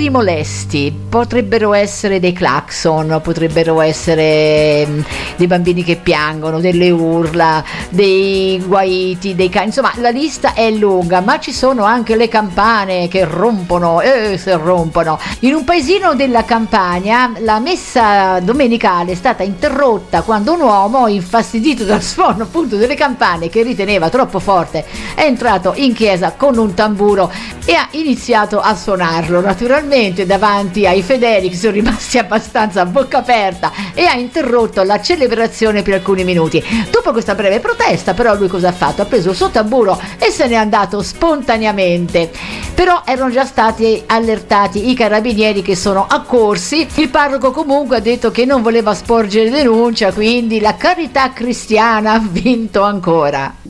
rumori molesti, potrebbero essere dei clacson, potrebbero essere dei bambini che piangono, delle urla, dei guaiti, dei cani, insomma la lista è lunga, ma ci sono anche le campane che rompono, se rompono. In un paesino della Campania la messa domenicale è stata interrotta quando un uomo, infastidito dal suono appunto delle campane che riteneva troppo forte, è entrato in chiesa con un tamburo e ha iniziato a suonarlo, naturalmente davanti ai fedeli che sono rimasti abbastanza a bocca aperta, e ha interrotto la celebrazione per alcuni minuti. Dopo questa breve protesta però lui cosa ha fatto? Ha preso il suo tamburo e se n'è andato spontaneamente, però erano già stati allertati i carabinieri che sono accorsi. Il parroco comunque ha detto che non voleva sporgere denuncia, quindi la carità cristiana ha vinto ancora.